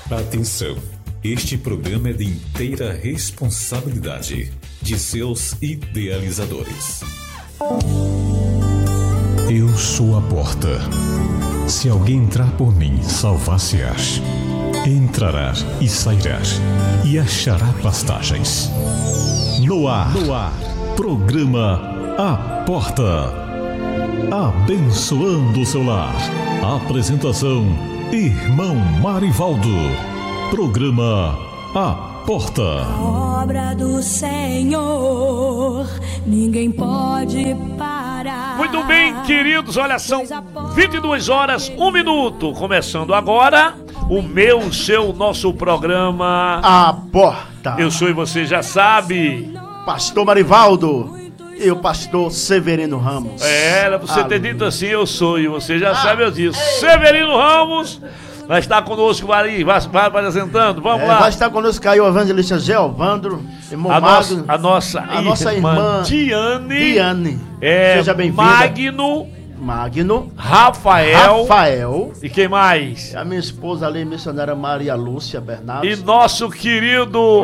Atenção! Este programa é de inteira responsabilidade de seus idealizadores. Eu sou a porta. Se alguém entrar por mim, salvar-se-ás. Entrará e sairá e achará pastagens. No ar, programa A Porta. Abençoando o seu lar. Apresentação: Irmão Marivaldo. Programa A Porta. A obra do Senhor, ninguém pode parar. Muito bem, queridos, olha, são 22 horas, 1 minuto. Começando agora o seu, nosso programa A Porta. Eu sou e você já sabe. Pastor Marivaldo e o pastor Severino Ramos. Era você ter dito assim, eu sou e você já sabe, eu disse. Severino Ramos vai estar conosco, vai apresentando, vamos lá. Vai estar conosco aí o evangelista Geovandro, irmão Magno, a nossa irmã Diane. Seja bem-vinda. Magno, Rafael. E quem mais? A minha esposa ali, missionária Maria Lúcia Bernardes. E nosso querido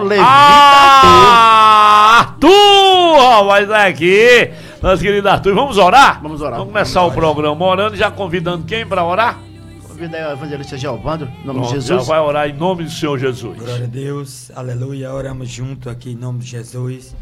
Arthur. Vai dar aqui. Nosso querido Arthur. Vamos orar? Vamos orar. Vamos começar o programa orando, já convidando quem para orar? Convida aí o evangelista Geovandro, em nome de Jesus. Já vai orar em nome do Senhor Jesus. Glória a Deus, aleluia. Oramos junto aqui em nome de Jesus.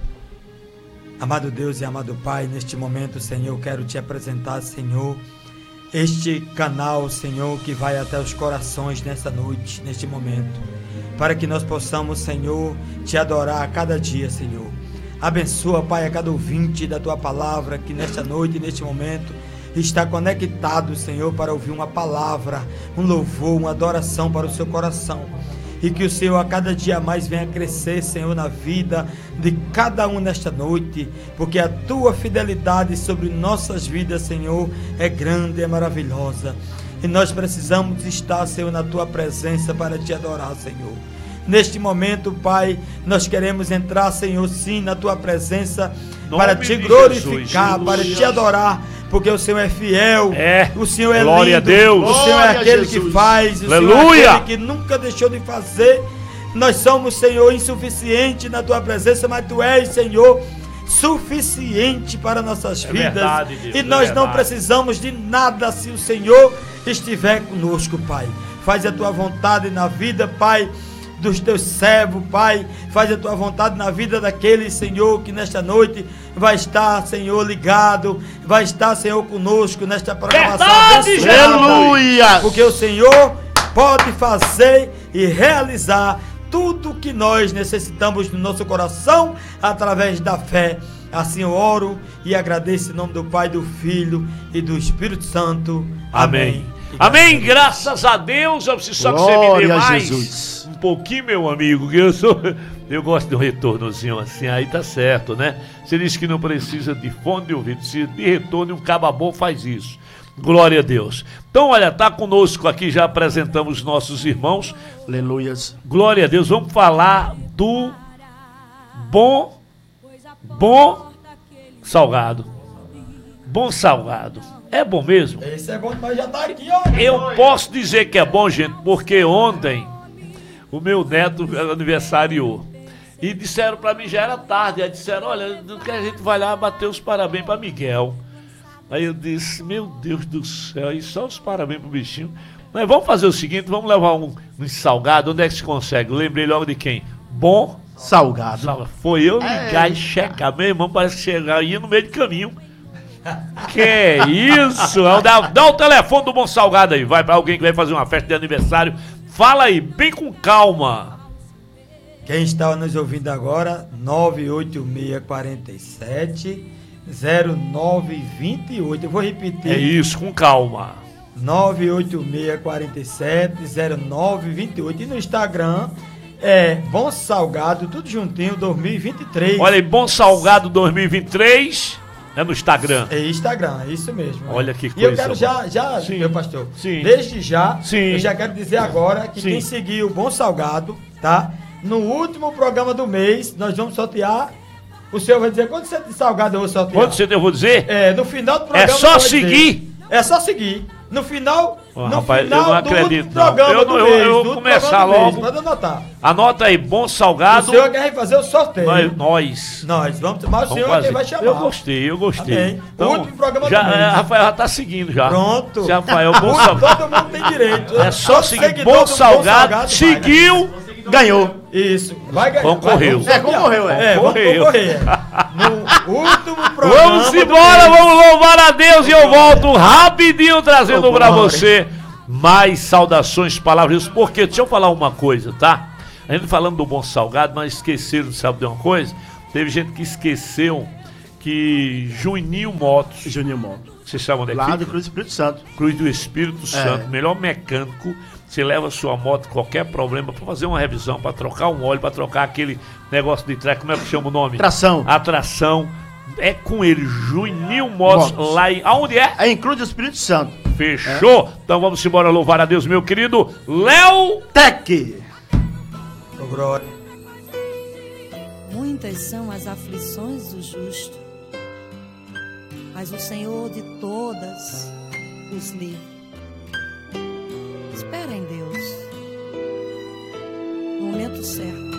Amado Deus e amado Pai, neste momento, Senhor, eu quero te apresentar, Senhor, este canal, Senhor, que vai até os corações nessa noite, neste momento, para que nós possamos, Senhor, te adorar a cada dia, Senhor. Abençoa, Pai, a cada ouvinte da tua palavra que nesta noite, neste momento, está conectado, Senhor, para ouvir uma palavra, um louvor, uma adoração para o seu coração. E que o Senhor a cada dia mais venha crescer, Senhor, na vida de cada um nesta noite, porque a tua fidelidade sobre nossas vidas, Senhor, é grande, é maravilhosa. E nós precisamos estar, Senhor, na tua presença para te adorar, Senhor. Neste momento, Pai, nós queremos entrar, Senhor, sim, na tua presença, para te glorificar, para te adorar, porque o Senhor é fiel, o Senhor é glória lindo, a Deus. o Senhor é aquele que faz, o aleluia. Senhor é aquele que nunca deixou de fazer. Nós somos, Senhor, insuficientes na tua presença, mas tu és, Senhor, suficiente para nossas vidas. Verdade, Deus, e nós não precisamos de nada se o Senhor estiver conosco, Pai. Faz a tua vontade na vida, Pai, dos teus servos, Pai. Faz a tua vontade na vida daquele, Senhor, que nesta noite vai estar, Senhor, ligado, vai estar, Senhor, conosco nesta programação. Aleluia! Porque o Senhor pode fazer e realizar tudo que nós necessitamos no nosso coração através da fé. Assim eu oro e agradeço em nome do Pai, do Filho e do Espírito Santo. Amém. Amém, graças a Deus. Eu preciso só que você me dê mais um pouquinho, meu amigo, que eu gosto de um retornozinho assim, aí tá certo, né? Você diz que não precisa de fone de ouvido, precisa de retorno, e um caba bom faz isso. Glória a Deus. Então, olha, tá conosco aqui, já apresentamos nossos irmãos. Aleluias. Glória a Deus. Vamos falar do bom salgado. Bom salgado. É bom mesmo? Esse é bom, mas já tá aqui, ó. Eu posso dizer que é bom, gente, porque ontem o meu neto aniversariou. E disseram pra mim, já era tarde, aí disseram, olha, que a gente vai lá bater os parabéns pra Miguel. Aí eu disse, meu Deus do céu, aí só os parabéns pro bichinho. Mas vamos fazer o seguinte, vamos levar um salgado, onde é que se consegue? Eu lembrei logo de quem? Bom Salgado. Foi eu ligar e checar, meu irmão parece que chegar, ia no meio do caminho. Que isso? Dá o telefone do Bom Salgado aí, vai pra alguém que vai fazer uma festa de aniversário. Fala aí, bem com calma. Quem está nos ouvindo agora, 98647-0928. Eu vou repetir. É isso, com calma. 98647-0928. E no Instagram é Bom Salgado, tudo juntinho, 2023. Olha aí, Bom Salgado 2023. É no Instagram. É Instagram, é isso mesmo. Olha que coisa. E eu quero já sim, meu pastor, sim, desde já, sim, eu já quero dizer agora que sim, quem seguir o Bom Salgado, tá? No último programa do mês, nós vamos sortear. O senhor vai dizer quanto cento de salgado eu vou sortear? Quanto cento eu vou dizer? É, no final do programa. É só seguir. É só seguir. No final Oh, no rapaz, final eu não do acredito, último programa não. do Eu mês, vou do começar programa do mês, logo. pode anotar. Anota aí, bom O salgado. senhor quer fazer o sorteio. Nós. Nós vamos, mas o senhor fazer. quem vai chamar. Eu gostei. Amém. O último programa já, do mês. Rafael já tá seguindo já. Pronto. Se Rafael, bom salgado. Todo mundo tem direito. É só Todo seguir. seguidor Bom do salgado. Seguiu. Ganhou. Isso. Vai ganhar. Concorreu. Concorreu, vamos Concorreu. concorrer. No último programa. Vamos embora, vamos louvar a Deus e eu volto rapidinho trazendo pra você mais saudações, palavras. Porque, deixa eu falar uma coisa, tá? A gente falando do bom salgado, mas esqueceram, sabe de uma coisa? Teve gente que esqueceu que Juninho Motos, Juninho Moto. vocês sabem onde é que Lá fica? do Cruz do Espírito Santo. Cruz do Espírito Santo, melhor mecânico. Você leva a sua moto, qualquer problema, para fazer uma revisão, para trocar um óleo, para trocar aquele negócio de trás, como é que chama o nome? Tração. Atração. É com ele, Juninho Motos, Motos. lá em... Aonde é? É em Cruz do Espírito Santo. Fechou? Então vamos embora louvar a Deus, meu querido Léo Tec. Ô, glória. Muitas são as aflições do justo, mas o Senhor de todas os livra. Espera em Deus, no momento certo.